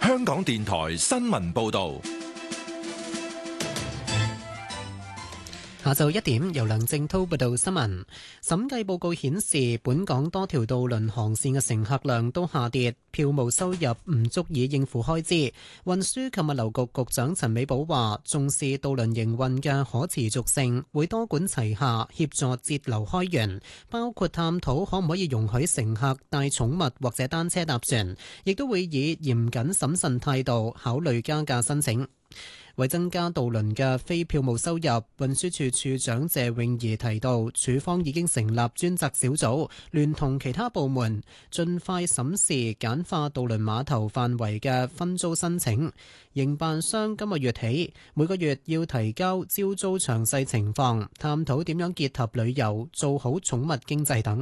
香港電台新聞報道。 下晝1點，由梁正滔報道新聞。審計報告顯示，本港多條渡輪航線嘅乘客量都下跌，票務收入唔足以應付開支。運輸及物流局局長陳美寶話，重視渡輪營運嘅可持續性，會多管齊下協助節流開源，包括探討可唔可以容許乘客帶寵物或者單車搭船，亦都會以嚴謹審慎態度考慮加價申請。為增加渡輪嘅非票務收入，運輸署署長謝永儀提到，署方已經成立專責小組，聯同其他部門，盡快審視簡化渡輪碼頭範圍嘅分租申請。營辦商今個月起，每個月要提交招租詳細情況，探討點樣結合旅遊，做好寵物經濟等。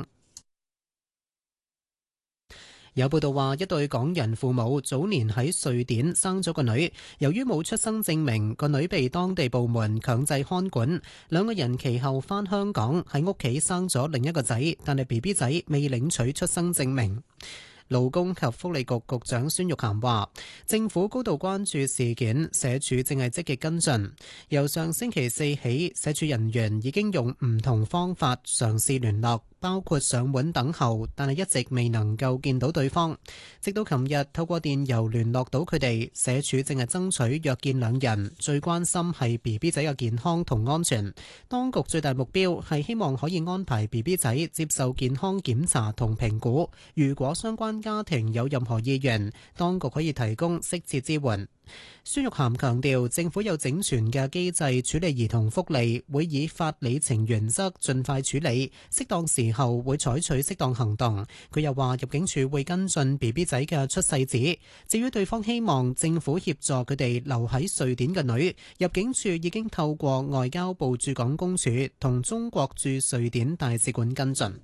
有報道話，一對港人父母早年喺瑞典生咗個女，由於冇出生證明，個女被當地部門強制看管。兩個人其後返香港，喺屋企生咗另一個仔，但係 BB 仔未領取出生證明。勞工及福利局局長孫玉菡話，政府高度關注事件，社署正係積極跟進。由上星期四起，社署人員已經用唔同方法嘗試聯絡，包括上門等候，但係一直未能夠見到對方。直到琴日透過電郵聯絡到佢哋，社署正係爭取約見兩人，最關心係 BB 仔嘅健康同安全。當局最大目標係希望可以安排 BB 仔接受健康檢查同評估，如果相關家庭有任何意願，當局可以提供適切支援。孫玉菡強調，政府有整全嘅機制處理兒童福利，會以法理情原則盡快處理，適當時候會採取適當行動。佢又話，入境處會跟進 BB 仔嘅出世紙。至於對方希望政府協助佢哋留喺瑞典嘅女，入境處已經透過外交部駐港公署同中國駐瑞典大使館跟進。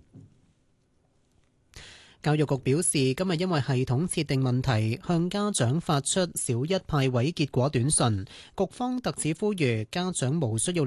教育局表示，今日因為系統設定問題，向家長發出小一派位結果短信。局方特此呼籲家長無需要